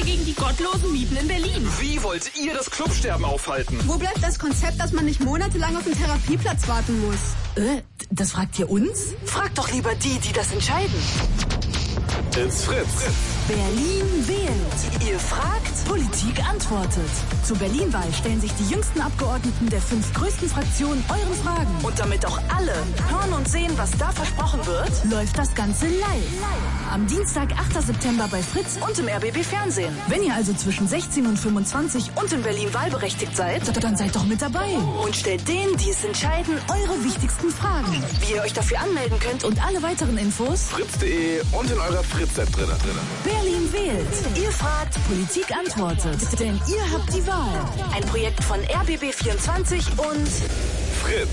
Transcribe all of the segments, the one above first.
heute gegen die gottlosen Mieten in Berlin. Wie wollt ihr das Clubsterben aufhalten? Wo bleibt das Konzept, dass man nicht monatelang auf den Therapieplatz warten muss? Das fragt ihr uns? Fragt doch lieber die das entscheiden. It's Fritz. Berlin wählt. Ihr fragt, Politik antwortet. Zur Berlin-Wahl stellen sich die jüngsten Abgeordneten der 5 größten Fraktionen euren Fragen. Und damit auch alle hören und sehen, was da versprochen wird, läuft das Ganze live. Am Dienstag, 8. September bei Fritz und im RBB Fernsehen. Wenn ihr also zwischen 16 und 25 und in Berlin wahlberechtigt seid, dann seid doch mit dabei. Und stellt denen, die es entscheiden, eure wichtigsten Fragen. Wie ihr euch dafür anmelden könnt und alle weiteren Infos Fritz.de und in eurer Fritz-App drin. Berlin wählt. Ihr fragt, Politik antwortet. Denn ihr habt die Wahl. Ein Projekt von RBB24 und Fritz.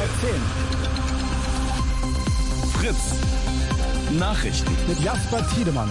9:30. Fritz. Nachrichten. Mit Jasper Tiedemann.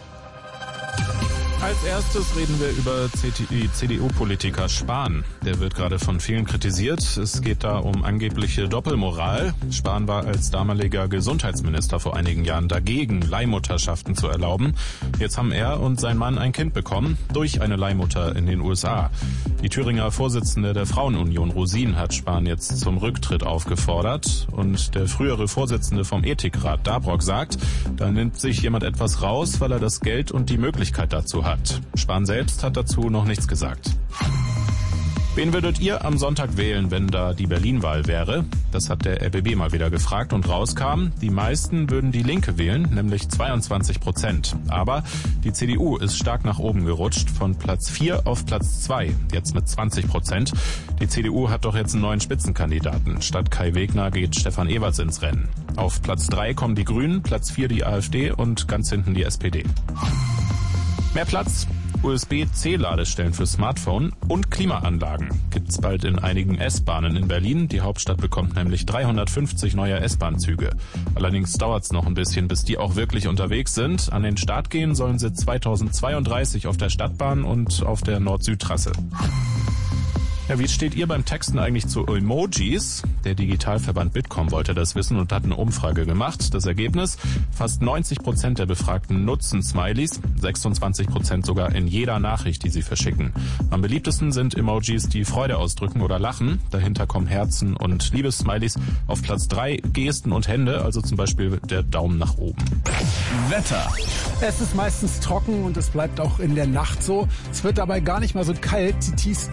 Als erstes reden wir über CDU-Politiker Spahn. Der wird gerade von vielen kritisiert. Es geht da um angebliche Doppelmoral. Spahn war als damaliger Gesundheitsminister vor einigen Jahren dagegen, Leihmutterschaften zu erlauben. Jetzt haben er und sein Mann ein Kind bekommen, durch eine Leihmutter in den USA. Die Thüringer Vorsitzende der Frauenunion, Rosin, hat Spahn jetzt zum Rücktritt aufgefordert. Und der frühere Vorsitzende vom Ethikrat, Dabrock, sagt, da nimmt sich jemand etwas raus, weil er das Geld und die Möglichkeit dazu hat. Spahn selbst hat dazu noch nichts gesagt. Wen würdet ihr am Sonntag wählen, wenn da die Berlin-Wahl wäre? Das hat der RBB mal wieder gefragt und rauskam, die meisten würden die Linke wählen, nämlich 22%. Aber die CDU ist stark nach oben gerutscht, von Platz 4 auf Platz 2, jetzt mit 20%. Die CDU hat doch jetzt einen neuen Spitzenkandidaten. Statt Kai Wegner geht Stefan Everts ins Rennen. Auf Platz 3 kommen die Grünen, Platz 4 die AfD und ganz hinten die SPD. Mehr Platz, USB-C-Ladestellen für Smartphone und Klimaanlagen gibt's bald in einigen S-Bahnen in Berlin. Die Hauptstadt bekommt nämlich 350 neue S-Bahn-Züge. Allerdings dauert's noch ein bisschen, bis die auch wirklich unterwegs sind. An den Start gehen sollen sie 2032 auf der Stadtbahn und auf der Nord-Süd-Trasse. Ja, wie steht ihr beim Texten eigentlich zu Emojis? Der Digitalverband Bitkom wollte das wissen und hat eine Umfrage gemacht. Das Ergebnis? Fast 90% der Befragten nutzen Smileys, 26% sogar in jeder Nachricht, die sie verschicken. Am beliebtesten sind Emojis, die Freude ausdrücken oder lachen. Dahinter kommen Herzen und Liebessmileys. Auf Platz 3 Gesten und Hände, also zum Beispiel der Daumen nach oben. Wetter. Es ist meistens trocken und es bleibt auch in der Nacht so. Es wird dabei gar nicht mal so kalt. Die tiefsten